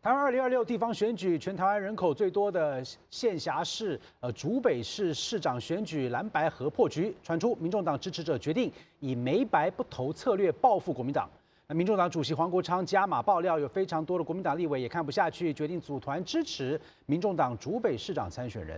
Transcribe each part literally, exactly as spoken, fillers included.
台湾二零二六地方选举，全台湾人口最多的县辖市，呃，竹北市市长选举蓝白合破局，传出民众党支持者决定以美白不投策略报复国民党。那民众党主席黄国昌加码爆料，有非常多的国民党立委也看不下去，决定组团支持民众党竹北市长参选人。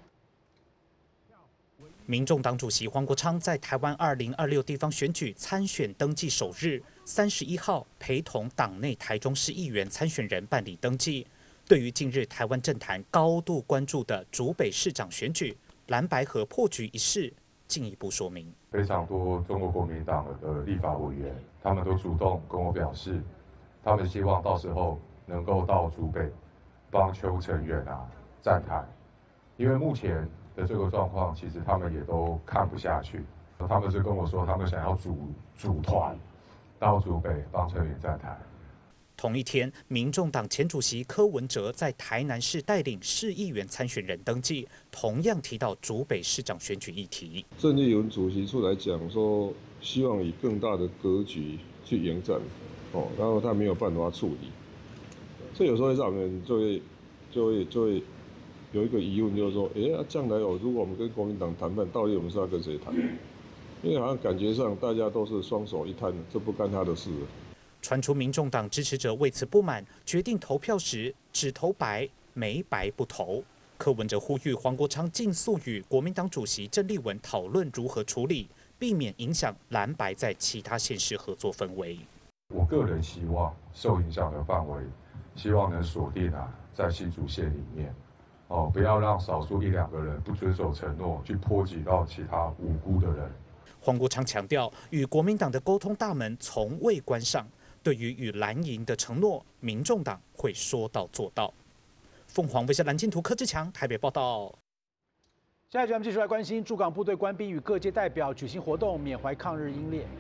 民众党主席黄国昌在台湾二零二六地方选举参选登记首日，三十一号陪同党内台中市议员参选人办理登记。对于近日台湾政坛高度关注的竹北市长选举蓝白合破局一事，进一步说明。 非常多中国国民党的立法委员，他们都主动跟我表示，他们希望到时候能够到竹北帮邱成远啊站台，因为目前 的这个状况，其实他们也都看不下去。他们是跟我说，他们想要组组团到竹北帮陈云站台。 同一天，民众党前主席柯文哲在台南市带领市议员参选人登记，同样提到竹北市长选举议题。 郑丽文主席出来讲说，希望以更大的格局去迎战，哦，然后他没有办法处理，这有时候会让我们就会就会就会 有一个疑问，就是说，哎、欸，将来哦，如果我们跟国民党谈判，到底我们是要跟谁谈？因为好像感觉上大家都是双手一摊，这不干他的事。 传出民众党支持者为此不满，决定投票时只投白，没白不投。柯文哲呼吁黄国昌尽速与国民党主席郑丽文讨论如何处理，避免影响蓝白在其他县市合作氛围。 我个人希望受影响的范围，希望能锁定啊，在新竹县里面。 哦，不要让少数一两个人不遵守承诺，去波及到其他无辜的人。 黄国昌强调，与国民党的沟通大门从未关上。对于与蓝营的承诺，民众党会说到做到。凤凰卫视蓝金图柯志强台北报道。 下一节我们继续来关心驻港部队官兵与各界代表举行活动，缅怀抗日英烈。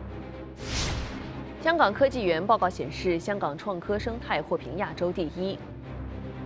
香港科技园报告显示，香港创科生态获评亚洲第一。